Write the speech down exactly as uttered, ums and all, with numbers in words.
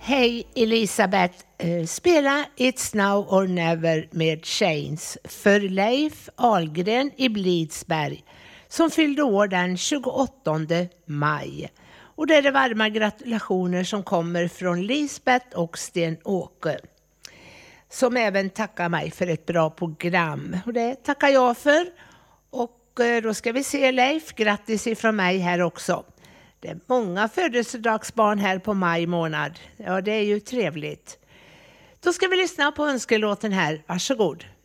Hej Elisabeth, eh, spela It's Now or Never med Chains för Leif Ahlgren i Blidsberg som fyllde år den tjugoåttonde maj. Och det är det varma gratulationer som kommer från Lisbeth och Sten-Åke som även tackar mig för ett bra program. Och det tackar jag för. Och eh, då ska vi se Leif, grattis ifrån mig här också. Det är många födelsedagsbarn här på maj månad. Ja, det är ju trevligt. Då ska vi lyssna på önskelåten här. Varsågod.